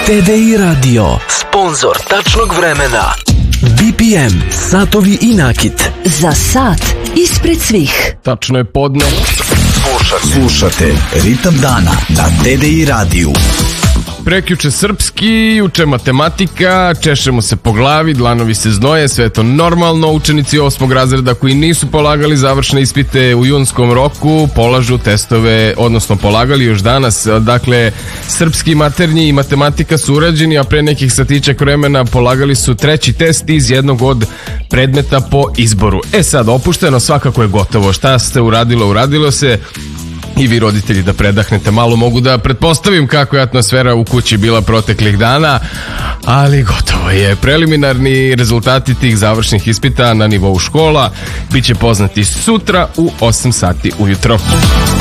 TDI Radio, sponzor tačnog vremena. BPM, satovi i nakit. Za sat ispred svih. Tačno je podne. Slušate Ritam dana na TDI radiju. Prekjuče srpski, juče matematika, češemo se po glavi, dlanovi se znoje, sve je to normalno. Učenici 8. razreda koji nisu polagali završne ispite u junskom roku polažu testove, odnosno polagali još danas. Dakle, srpski, maternji i matematika su urađeni, a pre nekih satićak vremena polagali su treći test iz jednog od predmeta po izboru. Sad, opušteno svakako je gotovo. Šta se uradilo se. I vi roditelji da predahnete malo, mogu da pretpostavim kako je atmosfera u kući bila proteklih dana, ali gotovo je. Preliminarni rezultati tih završnih ispita na nivou škola biće poznati sutra u 8 sati ujutro.